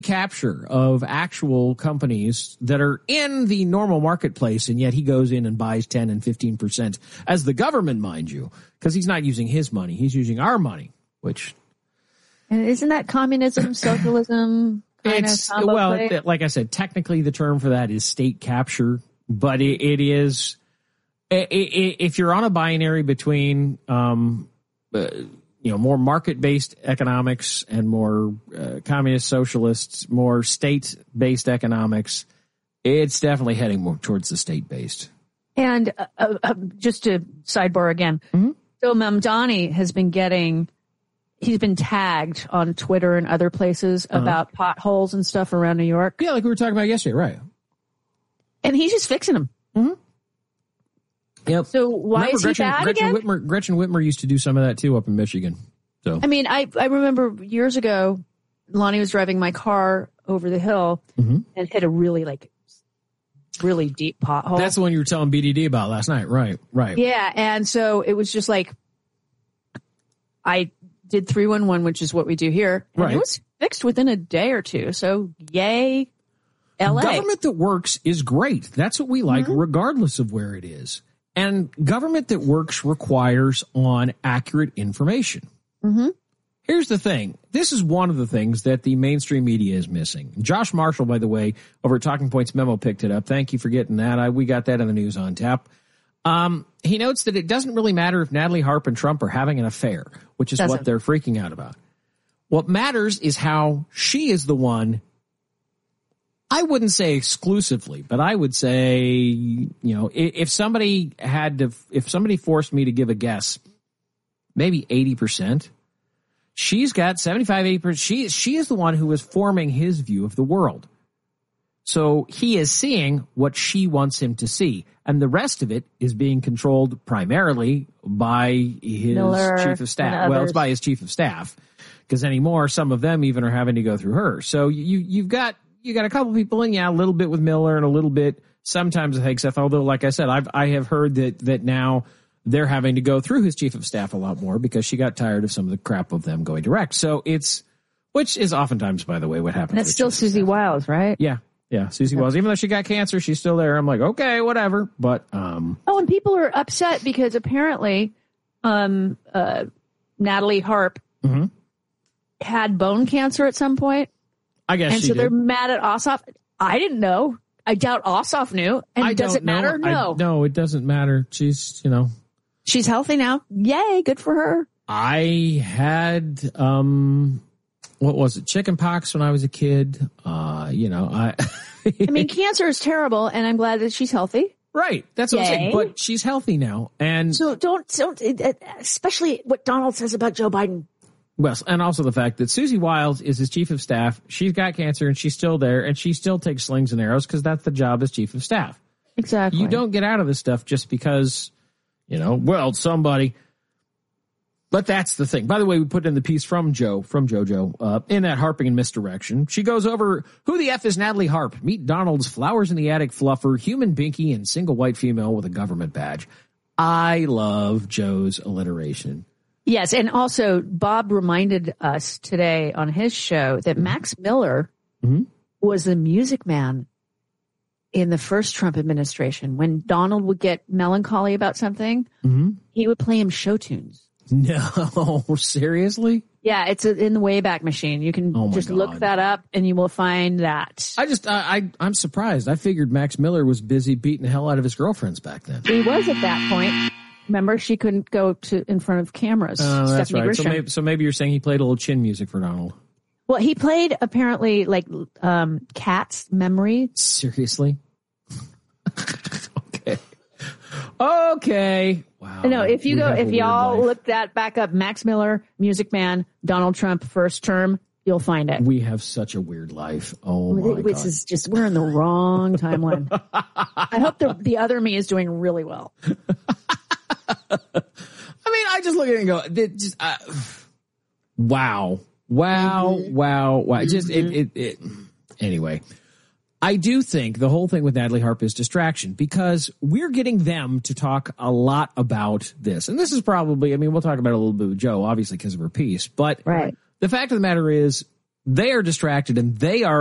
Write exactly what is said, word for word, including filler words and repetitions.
capture of actual companies that are in the normal marketplace, and yet he goes in and buys ten and fifteen percent as the government, mind you, because he's not using his money. He's using our money, which... And isn't that communism, socialism? It's, well, it, like I said, technically the term for that is state capture, but it, it is... It, it, if you're on a binary between... Um, uh, you know, more market-based economics and more uh, communist socialists, more state-based economics, it's definitely heading more towards the state-based. And uh, uh, just to sidebar again, mm-hmm. so Mamdani has been getting, he's been tagged on Twitter and other places uh-huh. about potholes and stuff around New York. Yeah, like we were talking about yesterday, right? And he's just fixing them. Mm-hmm. Yep. So why Remember is Gretchen, he bad Gretchen again? Whitmer, Gretchen Whitmer used to do some of that too up in Michigan. So I mean, I, I remember years ago, Lonnie was driving my car over the hill mm-hmm. and hit a really like really deep pothole. That's the one you were telling B D D about last night, right? Right. Yeah, and so it was just like I did three one one, which is what we do here, and right. it was fixed within a day or two. So yay, L A. Government that works is great. That's what we like, mm-hmm. regardless of where it is. And government that works requires on accurate information. Mm-hmm. Here's the thing. This is one of the things that the mainstream media is missing. Josh Marshall, by the way, over at Talking Points Memo picked it up. Thank you for getting that. I, we got that in the news on tap. Um, he notes that it doesn't really matter if Natalie Harp and Trump are having an affair, which is doesn't. what they're freaking out about. What matters is how she is the one, I wouldn't say exclusively, but I would say, you know, if somebody had to, if somebody forced me to give a guess, maybe eighty percent, she's got seventy-five, eighty percent. She, she is the one who is forming his view of the world. So he is seeing what she wants him to see. And the rest of it is being controlled primarily by his Miller chief of staff. Well, it's by his chief of staff. Because anymore, some of them even are having to go through her. So you, you've got, You got a couple people in, yeah, a little bit with Miller and a little bit sometimes with Hegseth. Although, like I said, I've I have heard that that now they're having to go through his chief of staff a lot more because she got tired of some of the crap of them going direct. So it's, which is oftentimes, by the way, what happens. And it's still Susie Wiles, right? Yeah, yeah, Susie yeah. Wiles. Even though she got cancer, she's still there. I'm like, okay, whatever. But um, oh, and people are upset because apparently, um, uh, Natalie Harp mm-hmm. had bone cancer at some point. I guess, and she so did. they're mad at Ossoff. I didn't know. I doubt Ossoff knew. And I does it matter? Know. No. I, no, it doesn't matter. She's, you know. She's healthy now. Yay, good for her. I had, um, what was it? Chicken pox when I was a kid. Uh, you know, I. I mean, cancer is terrible, and I'm glad that she's healthy. Right. That's what Yay. I'm saying. But she's healthy now. And so don't, don't, especially what Donald says about Joe Biden. Well, and also the fact that Susie Wiles is his chief of staff. She's got cancer and she's still there, and she still takes slings and arrows because that's the job as chief of staff. Exactly. You don't get out of this stuff just because, you know, well, somebody. But that's the thing. By the way, we put in the piece from Joe, from JoJo, uh, in that harping and misdirection. She goes over, who the F is Natalie Harp? Meet Donald's flowers in the attic fluffer, human binky, and single white female with a government badge. I love Joe's alliteration. Yes, and also Bob reminded us today on his show that mm-hmm. Max Miller mm-hmm. was the music man in the first Trump administration. When Donald would get melancholy about something, mm-hmm. he would play him show tunes. No, seriously? Yeah, it's a, in the Wayback Machine. You can oh just God. look that up and you will find that. I just, I, I, I'm surprised. I figured Max Miller was busy beating the hell out of his girlfriends back then. He was at that point. Remember, she couldn't go to in front of cameras. Oh, that's Stephanie right. So Grisham. maybe, so maybe you're saying he played a little chin music for Donald. Well, he played apparently like um, Cat's Memory. Seriously? Okay. Okay. Wow. No, if you we go, if y'all life. look that back up, Max Miller, Music Man, Donald Trump, first term, you'll find it. We have such a weird life. Oh my God. This is just, we're in the wrong timeline. I hope the, the other me is doing really well. I mean, I just look at it and go, it just, uh, wow, wow, mm-hmm. wow, wow. Mm-hmm. Just, it, it, it, anyway. I do think the whole thing with Natalie Harp is distraction because we're getting them to talk a lot about this. And this is probably, I mean, we'll talk about it a little bit with Joe, obviously, because of her piece. But right. the fact of the matter is they are distracted and they are